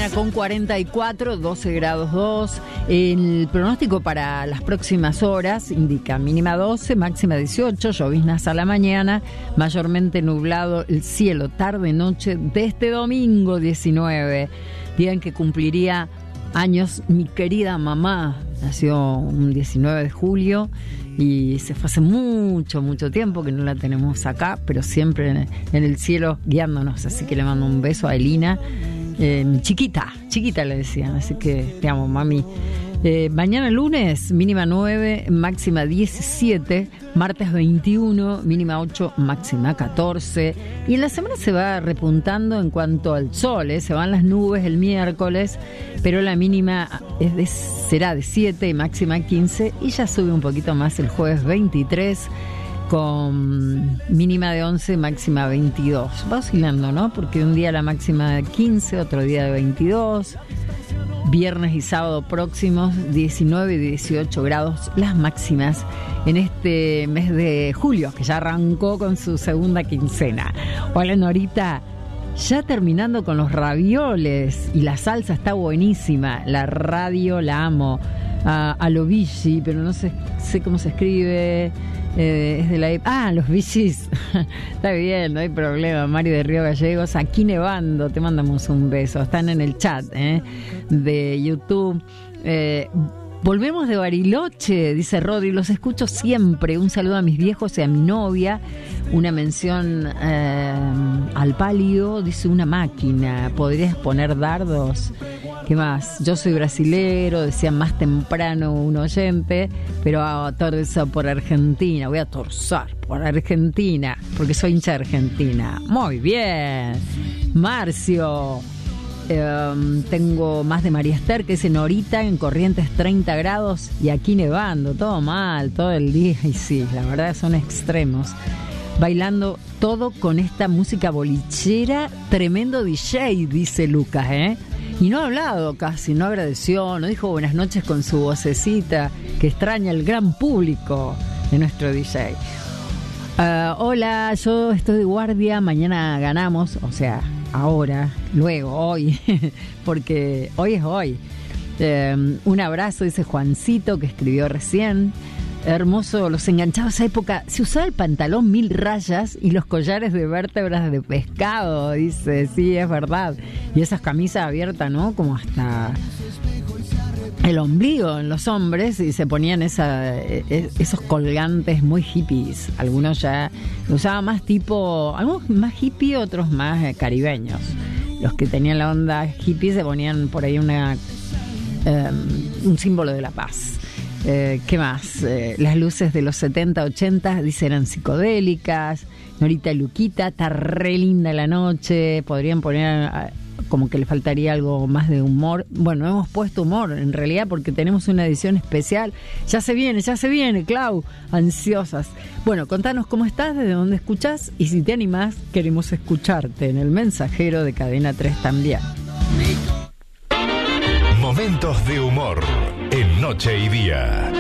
con 44, 12 grados 2. El pronóstico para las próximas horas indica mínima 12, máxima 18, lloviznas a la mañana, mayormente nublado el cielo tarde-noche de este domingo 19, día en que cumpliría años mi querida mamá. Nació un 19 de julio y se fue hace mucho, mucho tiempo que no la tenemos acá, pero siempre en el cielo guiándonos. Así que le mando un beso a Elina, mi chiquita le decían, así que te amo, mami. Mañana lunes, mínima 9, máxima 17, martes 21, mínima 8, máxima 14, y en la semana se va repuntando en cuanto al sol, se van las nubes el miércoles, pero la mínima será de 7 y máxima 15, y ya sube un poquito más el jueves 23, con mínima de 11, máxima 22. Va oscilando, ¿no? Porque un día la máxima de 15, otro día de 22. Viernes y sábado próximos, 19 y 18 grados las máximas en este mes de julio, que ya arrancó con su segunda quincena. Hola, Norita. Ya terminando con los ravioles y la salsa está buenísima. La radio la amo. A lo Vichy, pero no sé cómo se escribe. Es de la los Vichys. Está bien, no hay problema. Mario de Río Gallegos, aquí nevando, te mandamos un beso. Están en el chat de YouTube. Volvemos de Bariloche, dice Rodri, los escucho siempre. Un saludo a mis viejos y a mi novia. Una mención al pálido, dice una máquina. ¿Podrías poner dardos? ¿Qué más? Yo soy brasilero, decía más temprano un oyente, pero torzo por Argentina. Voy a torzar por Argentina, porque soy hincha de Argentina. Muy bien. Marcio. Tengo más de María Esther, que es en Norita, en Corrientes 30 grados, y aquí nevando, todo mal, todo el día. Y sí, la verdad son extremos. Bailando todo con esta música bolichera, tremendo DJ, dice Lucas, Y no ha hablado casi, no agradeció, no dijo buenas noches con su vocecita, que extraña el gran público de nuestro DJ. Hola, yo estoy de guardia, mañana ganamos, o sea, ahora, luego, hoy, porque hoy es hoy. Un abrazo, dice Juancito, que escribió recién. Hermoso, los enganchados, esa época se usaba el pantalón 1000 rayas y los collares de vértebras de pescado, dice, sí, es verdad. Y esas camisas abiertas, ¿no? Como hasta el ombligo en los hombres, y se ponían esos colgantes muy hippies. Algunos ya usaban más tipo, algunos más hippie, otros más caribeños. Los que tenían la onda hippie se ponían por ahí un símbolo de la paz. ¿Qué más? Las luces de los 70, 80, dice, eran psicodélicas. Norita y Luquita, está re linda la noche. Podrían poner como que le faltaría algo más de humor. Bueno, no hemos puesto humor en realidad porque tenemos una edición especial. Ya se viene, Clau. Ansiosas. Bueno, contanos cómo estás, desde dónde escuchás, y si te animás, queremos escucharte en el mensajero de Cadena 3 también. Momentos de humor en Noche y Día.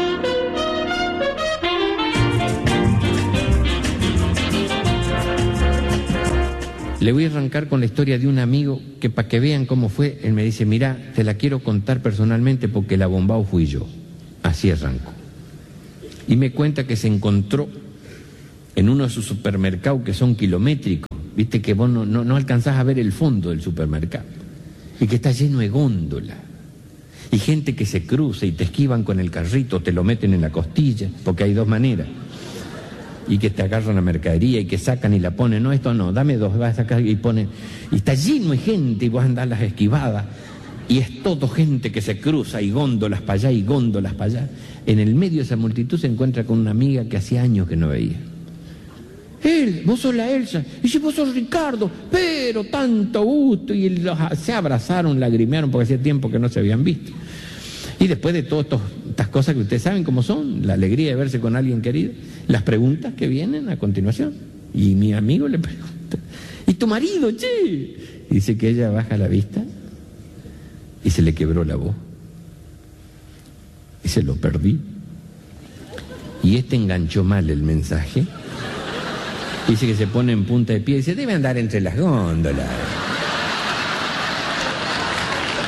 Le voy a arrancar con la historia de un amigo que, para que vean cómo fue, él me dice, mirá, te la quiero contar personalmente porque la bombao fui yo. Así arrancó. Y me cuenta que se encontró en uno de sus supermercados que son kilométricos, viste que vos no alcanzás a ver el fondo del supermercado, y que está lleno de góndolas. Y gente que se cruza y te esquivan con el carrito, te lo meten en la costilla, porque hay dos maneras. Y que te agarran la mercadería y que sacan y la ponen. No, esto no, dame dos, vas a sacar y ponen. Y está lleno de gente y vos andás las esquivadas. Y es todo gente que se cruza y góndolas para allá y góndolas para allá. En el medio de esa multitud se encuentra con una amiga que hacía años que no veía. Vos sos la Elsa, y si vos sos Ricardo, pero tanto gusto. Y se abrazaron, lagrimearon porque hacía tiempo que no se habían visto. Y después de todas estas cosas que ustedes saben cómo son, la alegría de verse con alguien querido, las preguntas que vienen a continuación. Y mi amigo le pregunta, ¿y tu marido, che? Y dice que ella baja la vista y se le quebró la voz. Y se lo perdí. Y enganchó mal el mensaje. Dice que se pone en punta de pie y dice, debe andar entre las góndolas.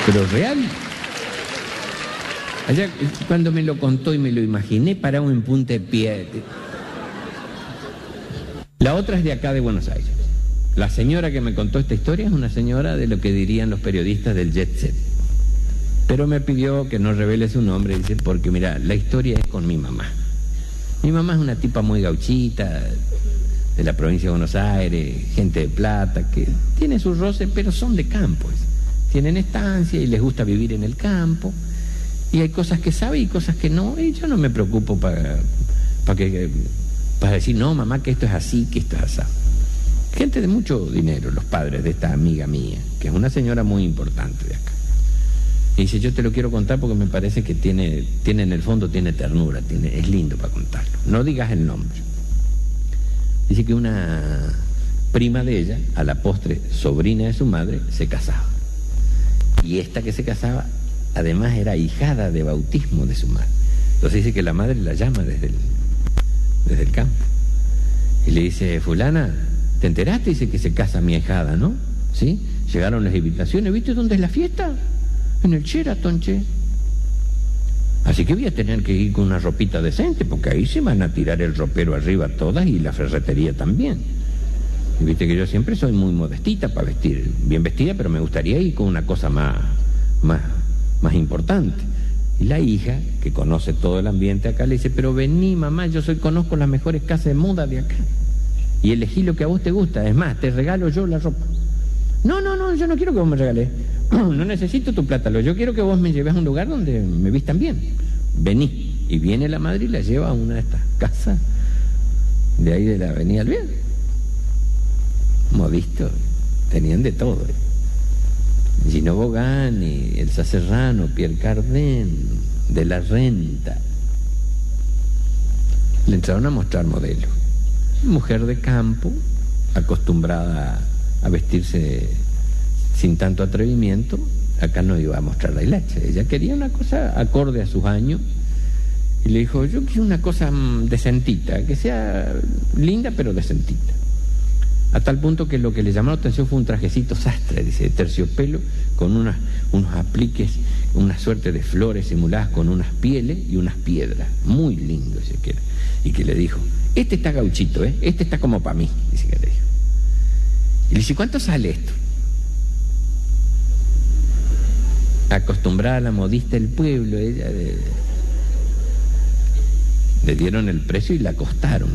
Pero real. Allá, cuando me lo contó y me lo imaginé parado en punta de pie. La otra es de acá de Buenos Aires. La señora que me contó esta historia es una señora de lo que dirían los periodistas del jet set. Pero me pidió que no revele su nombre, dice, porque mira, la historia es con mi mamá. Mi mamá es una tipa muy gauchita, de la provincia de Buenos Aires, gente de plata, que tiene sus roces, pero son de campo. Tienen estancia y les gusta vivir en el campo. Y hay cosas que sabe y cosas que no. Y yo no me preocupo para decir, no, mamá, que esto es así, que esto es así. Gente de mucho dinero, los padres de esta amiga mía, que es una señora muy importante de acá. Y dice, yo te lo quiero contar porque me parece que tiene en el fondo, tiene ternura, es lindo para contarlo. No digas el nombre. Dice que una prima de ella, a la postre sobrina de su madre, se casaba. Y esta que se casaba, además era ahijada de bautismo de su madre. Entonces dice que la madre la llama desde el campo. Y le dice, fulana, ¿te enteraste? Dice que se casa mi ahijada, ¿no? ¿Sí? Llegaron las invitaciones, ¿viste dónde es la fiesta? En el Sheraton, che. Así que voy a tener que ir con una ropita decente, porque ahí se van a tirar el ropero arriba todas y la ferretería también. Y viste que yo siempre soy muy modestita para vestir, bien vestida, pero me gustaría ir con una cosa más importante. Y la hija, que conoce todo el ambiente acá, le dice, pero vení, mamá, yo conozco las mejores casas de moda de acá. Y elegí lo que a vos te gusta, es más, te regalo yo la ropa. No, yo no quiero que vos me regales. No necesito tu plata, yo quiero que vos me lleves a un lugar donde me vistan bien. Vení. Y viene la madre y la lleva a una de estas casas de ahí de la Avenida Alvear. Modisto, tenían de todo. Gino Bogani, Elsa Serrano, Pierre Cardin, De la Renta. Le entraron a mostrar modelos. Mujer de campo, acostumbrada a vestirse sin tanto atrevimiento, acá no iba a mostrar la hilacha. Ella quería una cosa acorde a sus años y le dijo, yo quiero una cosa decentita, que sea linda pero decentita. A tal punto que lo que le llamó la atención fue un trajecito sastre, dice, de terciopelo, con unos apliques, una suerte de flores simuladas con unas pieles y unas piedras. Muy lindo ese que era. Y que le dijo, este está gauchito, este está como para mí, dice que le dijo. Y le dice, ¿cuánto sale esto? Acostumbrada a la modista del pueblo, ella le dieron el precio y la acostaron.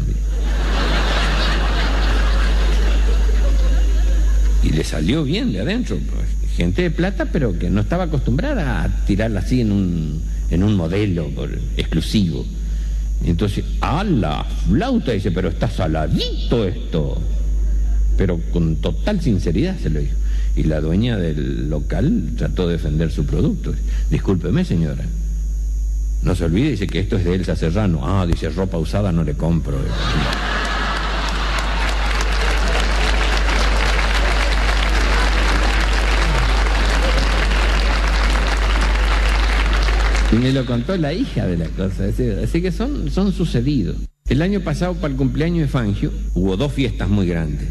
Y le salió bien de adentro, pues, gente de plata, pero que no estaba acostumbrada a tirarla así en un modelo exclusivo. Y entonces, ¡a la flauta! Dice, pero está saladito esto. Pero con total sinceridad se lo dijo. Y la dueña del local trató de defender su producto. Discúlpeme, señora, no se olvide, dice que esto es de Elsa Serrano. Ah, dice, ropa usada no le compro. Y me lo contó la hija de la cosa. Así que son sucedidos. El año pasado, para el cumpleaños de Fangio, hubo 2 fiestas muy grandes.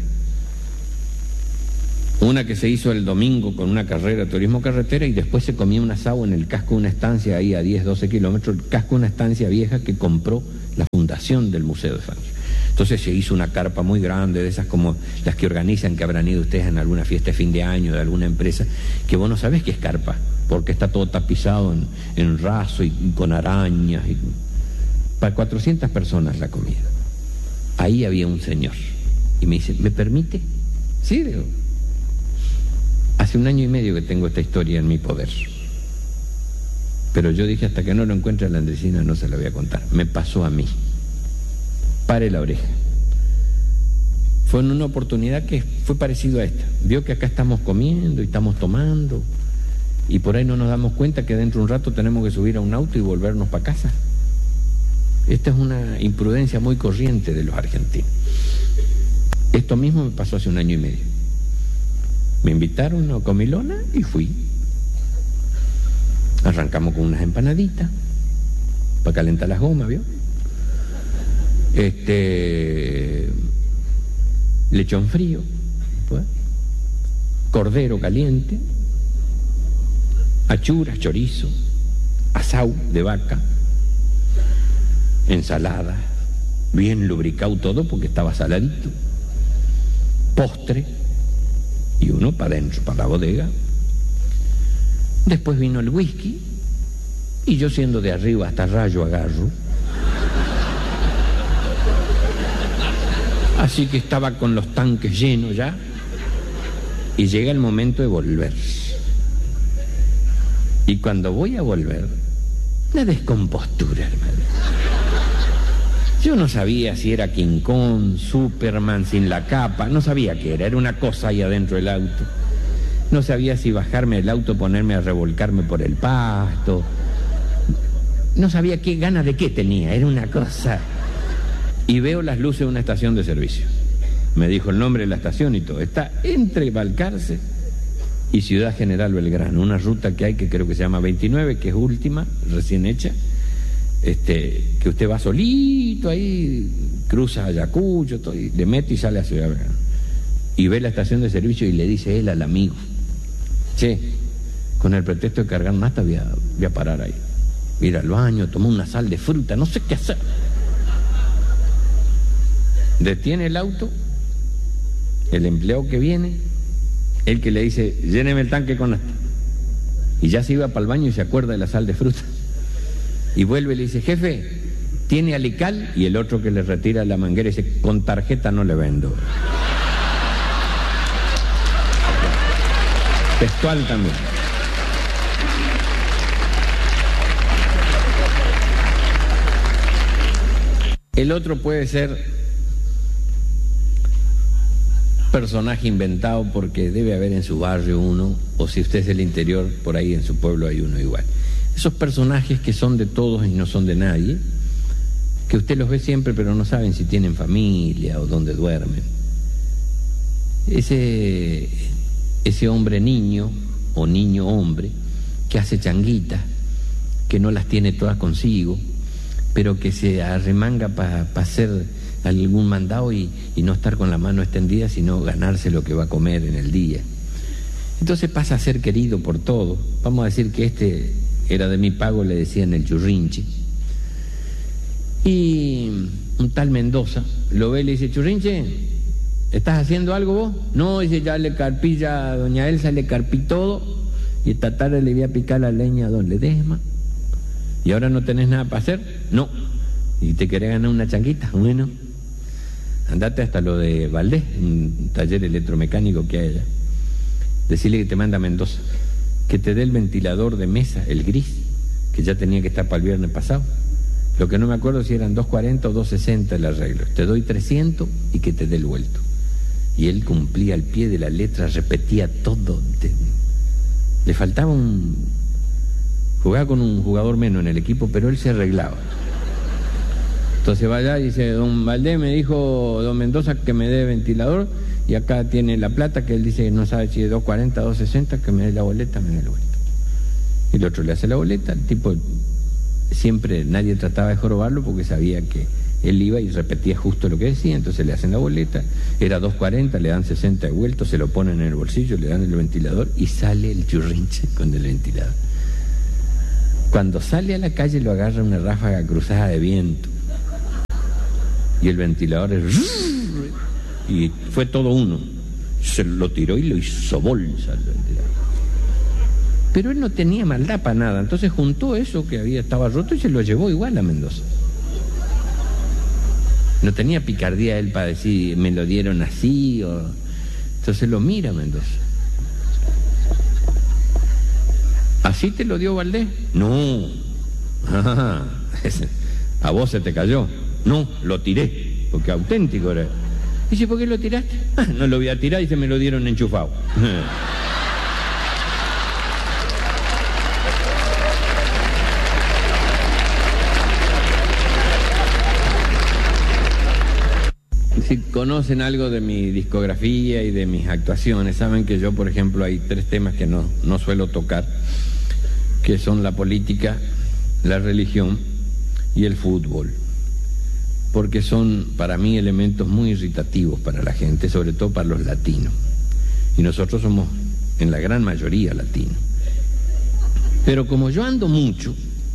Una que se hizo el domingo con una carrera de turismo carretera y después se comía un asado en el casco de una estancia ahí a 10, 12 kilómetros, el casco de una estancia vieja que compró la fundación del Museo de Fangio. Entonces se hizo una carpa muy grande, de esas como las que organizan, que habrán ido ustedes en alguna fiesta de fin de año de alguna empresa, que vos no sabés qué es carpa, porque está todo tapizado en raso y con arañas. Para 400 personas la comida. Ahí había un señor. Y me dice, ¿me permite? Sí, digo. Hace 1 año y medio que tengo esta historia en mi poder. Pero yo dije, hasta que no lo encuentre a la Andresina no se la voy a contar. Me pasó a mí. Pare la oreja. Fue en una oportunidad que fue parecido a esta. Vio que acá estamos comiendo y estamos tomando. Y por ahí no nos damos cuenta que dentro de un rato tenemos que subir a un auto y volvernos para casa. Esta es una imprudencia muy corriente de los argentinos. Esto mismo me pasó hace 1 año y medio. Me invitaron a comilona y fui. Arrancamos con unas empanaditas para calentar las gomas, ¿vio? Lechón frío, pues, cordero caliente, achuras, chorizo, asau de vaca, ensalada, bien lubricado todo porque estaba saladito, postre y uno para adentro, para la bodega. Después vino el whisky y yo, siendo de arriba hasta rayo agarro, así que estaba con los tanques llenos ya, y llega el momento de volver. Y cuando voy a volver, la descompostura, hermano. Yo no sabía si era King Kong, Superman sin la capa, no sabía qué era una cosa ahí adentro del auto. No sabía si bajarme del auto, ponerme a revolcarme por el pasto. No sabía qué ganas de qué tenía, era una cosa. Y veo las luces de una estación de servicio. Me dijo el nombre de la estación y todo. Está entre Balcarce y Ciudad General Belgrano, una ruta que hay que creo que se llama 29, que es última, recién hecha, que usted va solito ahí, cruza Ayacucho, todo, y le mete y sale a Ciudad Belgrano. Y ve la estación de servicio y le dice él al amigo: che, con el pretexto de cargar nata voy a parar ahí, ir al baño, tomar una sal de fruta, no sé qué hacer. Detiene el auto, el empleado que viene, el que le dice: lléneme el tanque con nafta. Y ya se iba para el baño y se acuerda de la sal de fruta. Y vuelve y le dice: jefe, ¿tiene alical? Y el otro, que le retira la manguera, dice: con tarjeta no le vendo. Textual también. El otro puede ser personaje inventado, porque debe haber en su barrio uno, o si usted es del interior, por ahí en su pueblo hay uno igual. Esos personajes que son de todos y no son de nadie, que usted los ve siempre pero no saben si tienen familia o dónde duermen. Ese hombre niño o niño hombre que hace changuitas, que no las tiene todas consigo, pero que se arremanga para hacer algún mandado y no estar con la mano extendida, sino ganarse lo que va a comer en el día. Entonces pasa a ser querido por todos. Vamos a decir que era de mi pago, le decían el Churrinche. Y un tal Mendoza lo ve y le dice: Churrinche, ¿estás haciendo algo vos? No, dice: ya le carpí, ya a doña Elsa le carpí todo, y esta tarde le voy a picar la leña a don Ledesma. ¿Y ahora no tenés nada para hacer? No. ¿Y te querés ganar una changuita? Bueno, andate hasta lo de Valdés, un taller electromecánico que hay allá. Decirle que te manda Mendoza, que te dé el ventilador de mesa, el gris, que ya tenía que estar para el viernes pasado. Lo que no me acuerdo si eran 2.40 o 2.60 el arreglo. Te doy 300 y que te dé el vuelto. Y él cumplía al pie de la letra, repetía todo. Le faltaba jugaba con un jugador menos en el equipo, pero él se arreglaba. Entonces va allá y dice: don Valdés me dijo don Mendoza que me dé ventilador, y acá tiene la plata, que él dice que no sabe si es 2.40 o 2.60, que me dé la boleta, me dé la boleta. Y el otro le hace la boleta. El tipo, siempre nadie trataba de jorobarlo porque sabía que él iba y repetía justo lo que decía, entonces le hacen la boleta. Era 2.40, le dan 60 de vuelto, se lo ponen en el bolsillo, le dan el ventilador y sale el Churrinche con el ventilador. Cuando sale a la calle lo agarra una ráfaga cruzada de viento y el ventilador y fue todo uno, se lo tiró y lo hizo bolsa el ventilador. Pero él no tenía maldad para nada, entonces juntó eso que estaba roto y se lo llevó igual a Mendoza. No tenía picardía él para decir me lo dieron así entonces lo mira Mendoza: ¿así te lo dio Valdés? No. ¿A vos se te cayó? No, lo tiré, porque auténtico era. Dice: ¿por qué lo tiraste? No lo voy a tirar, y se me lo dieron enchufado. Si conocen algo de mi discografía y de mis actuaciones, saben que yo, por ejemplo, hay 3 temas que no suelo tocar, que son la política, la religión y el fútbol, porque son para mí elementos muy irritativos para la gente, sobre todo para los latinos, y nosotros somos en la gran mayoría latinos. Pero como yo ando mucho,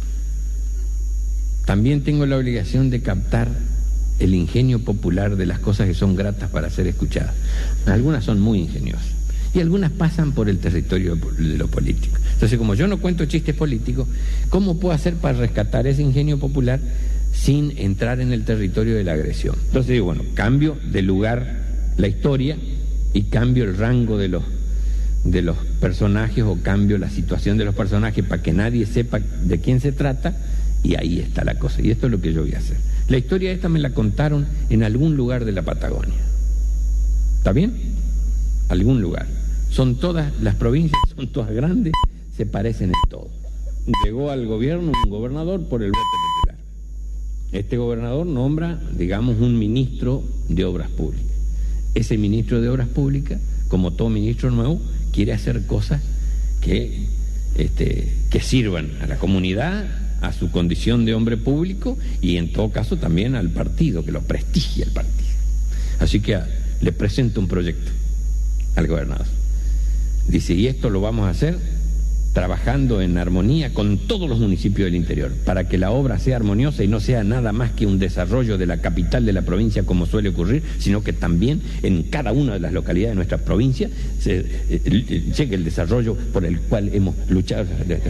también tengo la obligación de captar el ingenio popular de las cosas que son gratas para ser escuchadas. Algunas son muy ingeniosas y algunas pasan por el territorio de lo político. Entonces, como yo no cuento chistes políticos, ¿cómo puedo hacer para rescatar ese ingenio popular sin entrar en el territorio de la agresión? Entonces digo, bueno, cambio de lugar la historia y cambio el rango de los personajes, o cambio la situación de los personajes para que nadie sepa de quién se trata, y ahí está la cosa. Y esto es lo que yo voy a hacer. La historia esta me la contaron en algún lugar de la Patagonia. ¿Está bien? Algún lugar. Son todas, las provincias son todas grandes, se parecen en todo. Llegó al gobierno un gobernador por el voto popular. Este gobernador nombra, digamos, un ministro de Obras Públicas. Ese ministro de Obras Públicas, como todo ministro nuevo, quiere hacer cosas que sirvan a la comunidad, a su condición de hombre público y en todo caso también al partido, que lo prestigie el partido. Así que le presento un proyecto al gobernador. Dice, y esto lo vamos a hacer trabajando en armonía con todos los municipios del interior, para que la obra sea armoniosa y no sea nada más que un desarrollo de la capital de la provincia como suele ocurrir, sino que también en cada una de las localidades de nuestra provincia llegue el desarrollo por el cual hemos luchado.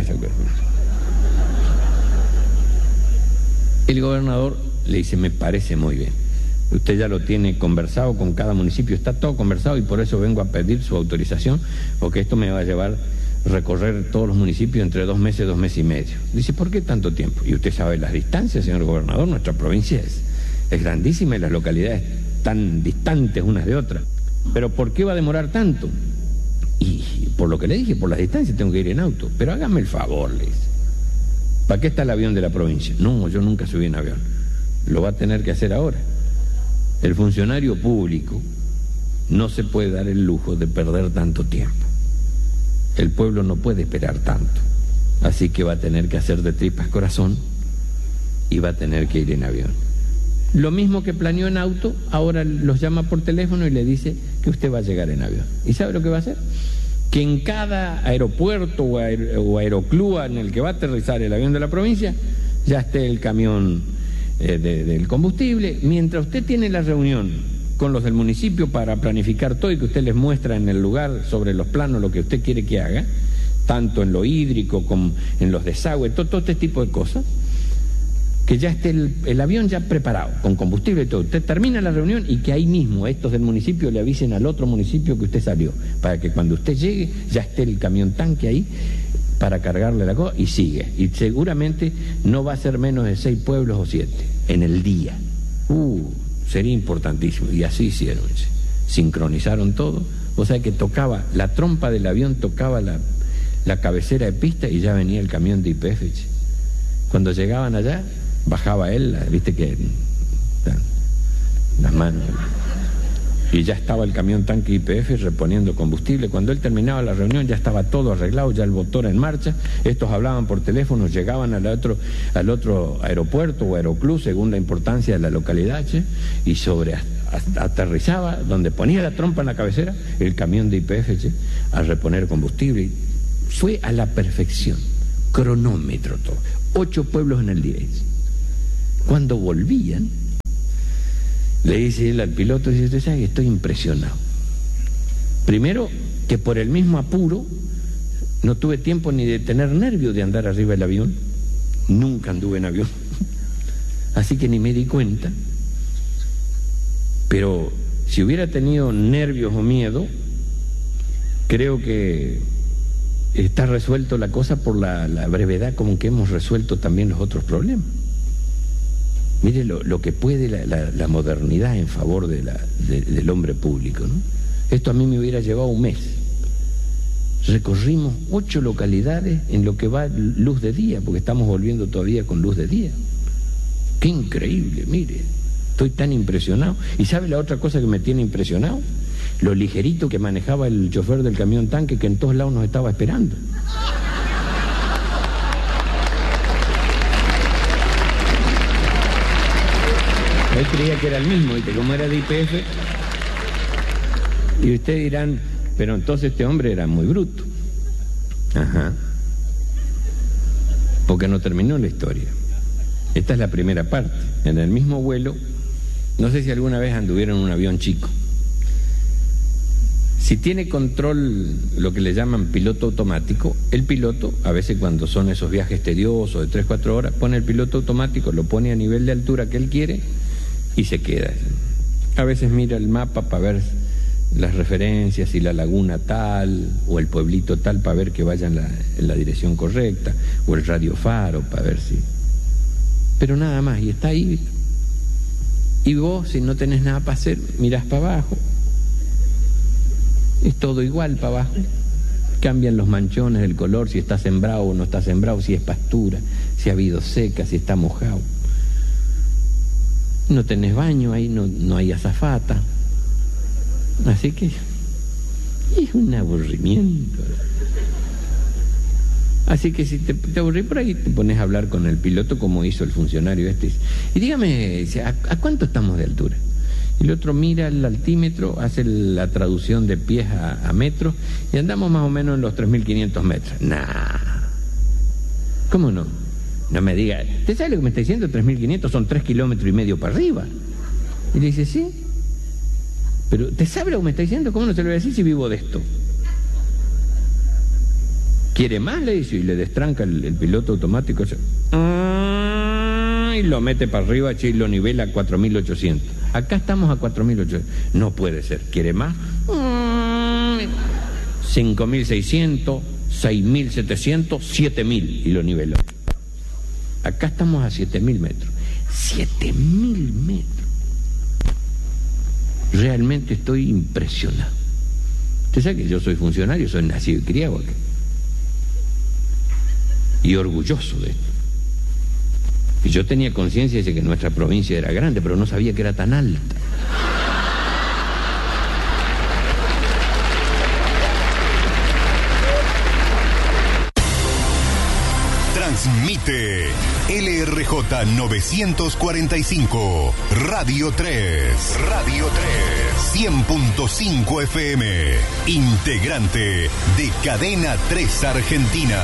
El gobernador le dice, me parece muy bien. Usted ya lo tiene conversado con cada municipio, está todo conversado y por eso vengo a pedir su autorización, porque esto me va a llevar recorrer todos los municipios entre 2 meses, 2 meses y medio. Dice, ¿por qué tanto tiempo? Y usted sabe las distancias, señor gobernador, nuestra provincia es grandísima y las localidades tan distantes unas de otras. Pero ¿por qué va a demorar tanto? Y por lo que le dije, por las distancias tengo que ir en auto. Pero hágame el favor, le dice. ¿Para qué está el avión de la provincia? No, yo nunca subí en avión. Lo va a tener que hacer ahora. El funcionario público no se puede dar el lujo de perder tanto tiempo. El pueblo no puede esperar tanto. Así que va a tener que hacer de tripas corazón y va a tener que ir en avión. Lo mismo que planeó en auto, ahora los llama por teléfono y le dice que usted va a llegar en avión. ¿Y sabe lo que va a hacer? Que en cada aeropuerto o aeroclub en el que va a aterrizar el avión de la provincia ya esté el camión del combustible. Mientras usted tiene la reunión con los del municipio para planificar todo y que usted les muestra en el lugar sobre los planos lo que usted quiere que haga, tanto en lo hídrico como en los desagües, todo este tipo de cosas, que ya esté el avión ya preparado, con combustible y todo. Usted termina la reunión y que ahí mismo estos del municipio le avisen al otro municipio que usted salió, para que cuando usted llegue ya esté el camión tanque ahí para cargarle la cosa y sigue. Y seguramente no va a ser menos de 6 pueblos o 7 en el día. Sería importantísimo. Y así hicieron. Sincronizaron todo. O sea que tocaba, la trompa del avión tocaba la cabecera de pista y ya venía el camión de YPF. Cuando llegaban allá, bajaba él, viste que las manos, y ya estaba el camión tanque YPF reponiendo combustible. Cuando él terminaba la reunión ya estaba todo arreglado, ya el motor en marcha. Estos hablaban por teléfono, llegaban al otro aeropuerto o aeroclub según la importancia de la localidad, y aterrizaba donde ponía la trompa en la cabecera el camión de YPF a reponer combustible. Fue a la perfección, cronómetro todo, 8 pueblos en el día. Cuando volvían, le dice él al piloto, dice, usted sabe que estoy impresionado. Primero, que por el mismo apuro no tuve tiempo ni de tener nervios de andar arriba del avión. Nunca anduve en avión. Así que ni me di cuenta. Pero si hubiera tenido nervios o miedo, creo que está resuelto la cosa por la brevedad como que hemos resuelto también los otros problemas. Mire lo que puede la modernidad en favor del hombre público, ¿no? Esto a mí me hubiera llevado un mes. Recorrimos 8 localidades en lo que va luz de día, porque estamos volviendo todavía con luz de día. ¡Qué increíble! Mire, estoy tan impresionado. ¿Y sabe la otra cosa que me tiene impresionado? Lo ligerito que manejaba el chofer del camión tanque, que en todos lados nos estaba esperando. Él creía que era el mismo, ¿viste? Como era de YPF. Y ustedes dirán, pero entonces este hombre era muy bruto. Ajá. porque no terminó la historia. Esta es la primera parte. En el mismo vuelo, no sé si alguna vez anduvieron en un avión chico. Si tiene control, lo que le llaman piloto automático, el piloto, a veces cuando son esos viajes tediosos de 3-4 horas, pone el piloto automático, lo pone a nivel de altura que él quiere y se queda. A veces mira el mapa para ver las referencias, y la laguna tal o el pueblito tal para ver que vaya en la dirección correcta, o el radiofaro para ver si... Pero nada más, y está ahí. Y vos, si no tenés nada para hacer, mirás para abajo. Es todo igual para abajo. Cambian los manchones, el color, si está sembrado o no está sembrado, si es pastura, si ha habido seca, si está mojado. No tenés baño ahí, no hay azafata. Así que es un aburrimiento. Así que si te aburrís por ahí, te pones a hablar con el piloto como hizo el funcionario este. Y dígame, ¿a cuánto estamos de altura? Y el otro mira el altímetro, hace la traducción de pies a metros, y andamos más o menos en los 3.500 metros. Nah. ¿Cómo no? No me diga, ¿usted sabe lo que me está diciendo? 3.500 son 3,5 kilómetros para arriba. Y le dice, sí. Pero, ¿usted sabe lo que me está diciendo? ¿Cómo no se lo voy a decir si vivo de esto? ¿Quiere más? Le dice, y le destranca el piloto automático. Y lo mete para arriba, y lo nivela a 4.800. Acá estamos a 4.800. No puede ser. ¿Quiere más? 5.600, 6.700, 7.000. Y lo niveló. Acá estamos a 7.000 metros. 7.000 metros. Realmente estoy impresionado. Usted sabe que yo soy funcionario, soy nacido y criado acá. Y orgulloso de esto. Y yo tenía conciencia de que nuestra provincia era grande, pero no sabía que era tan alta. Transmite LRJ 945, Radio 3, 100.5 FM, integrante de Cadena 3 Argentina.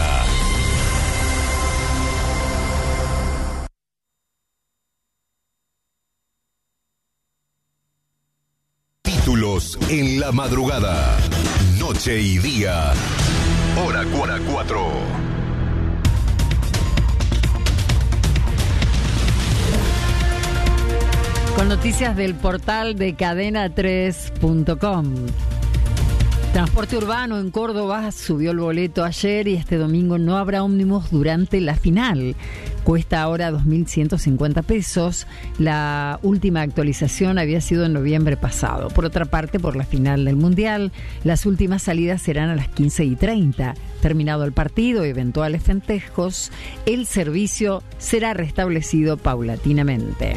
Títulos en la madrugada, noche y día, hora 4. Con noticias del portal de cadena3.com. Transporte urbano en Córdoba subió el boleto ayer y este domingo no habrá ómnibus durante la final. Cuesta ahora 2.150 pesos. La última actualización había sido en noviembre pasado. Por otra parte, por la final del Mundial, las últimas salidas serán a las 15:30. Terminado el partido y eventuales festejos, el servicio será restablecido paulatinamente.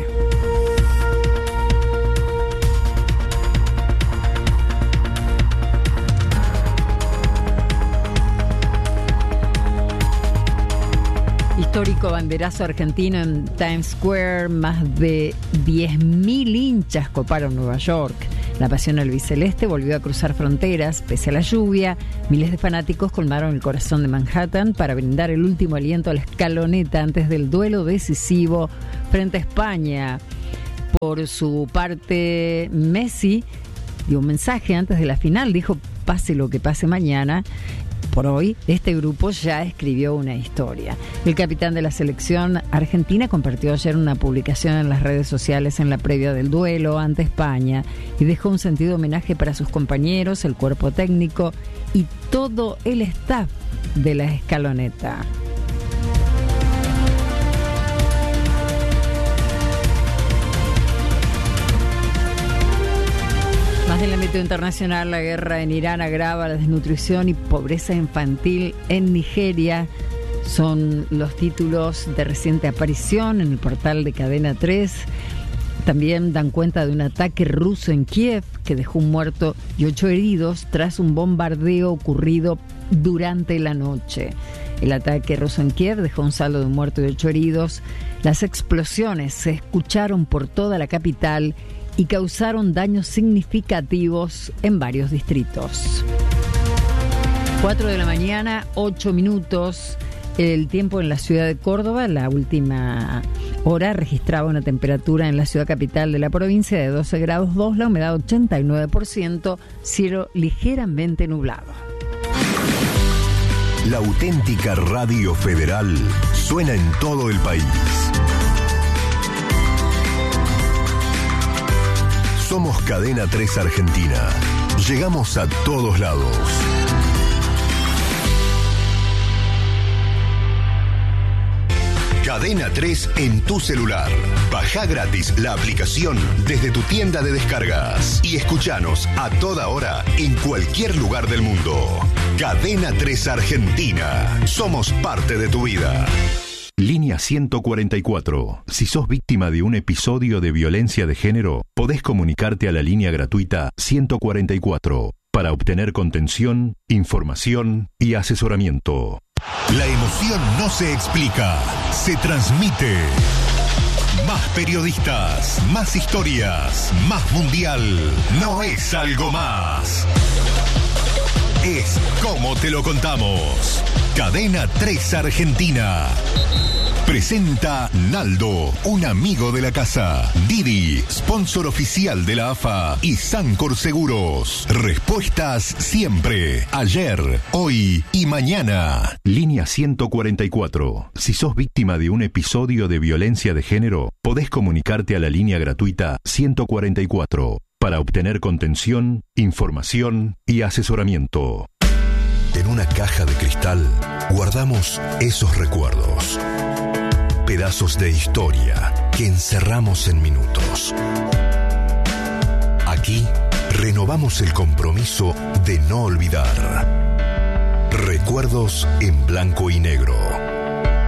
Histórico banderazo argentino en Times Square, más de 10.000 hinchas coparon Nueva York. La pasión albiceleste volvió a cruzar fronteras, pese a la lluvia. Miles de fanáticos colmaron el corazón de Manhattan para brindar el último aliento a la escaloneta antes del duelo decisivo frente a España. Por su parte, Messi dio un mensaje antes de la final, dijo: pase lo que pase mañana. Por hoy, este grupo ya escribió una historia. El capitán de la selección argentina compartió ayer una publicación en las redes sociales en la previa del duelo ante España y dejó un sentido homenaje para sus compañeros, el cuerpo técnico y todo el staff de la escaloneta. Más del ámbito internacional, la guerra en Irán agrava la desnutrición y pobreza infantil en Nigeria. Son los títulos de reciente aparición en el portal de Cadena 3. También dan cuenta de un ataque ruso en Kiev que dejó un muerto y 8 heridos tras un bombardeo ocurrido durante la noche. El ataque ruso en Kiev dejó un saldo de un muerto y 8 heridos. Las explosiones se escucharon por toda la capital y causaron daños significativos en varios distritos. 4 de la mañana, 8 minutos. El tiempo en la ciudad de Córdoba, la última hora registraba una temperatura en la ciudad capital de la provincia de 12 grados 2, la humedad 89%, cielo ligeramente nublado. La auténtica Radio Federal suena en todo el país. Somos Cadena 3 Argentina. Llegamos a todos lados. Cadena 3 en tu celular. Bajá gratis la aplicación desde tu tienda de descargas y escuchanos a toda hora en cualquier lugar del mundo. Cadena 3 Argentina. Somos parte de tu vida. Línea 144. Si sos víctima de un episodio de violencia de género, podés comunicarte a la línea gratuita 144 para obtener contención, información y asesoramiento. La emoción no se explica, se transmite. Más periodistas, más historias, más mundial. No es algo más. Es como te lo contamos. Cadena 3 Argentina. Presenta Naldo, un amigo de la casa. Didi, sponsor oficial de la AFA. Y Sancor Seguros. Respuestas siempre. Ayer, hoy y mañana. Línea 144. Si sos víctima de un episodio de violencia de género, podés comunicarte a la línea gratuita 144 para obtener contención, información y asesoramiento. En una caja de cristal guardamos esos recuerdos. Pedazos de historia que encerramos en minutos. Aquí renovamos el compromiso de no olvidar. Recuerdos en blanco y negro.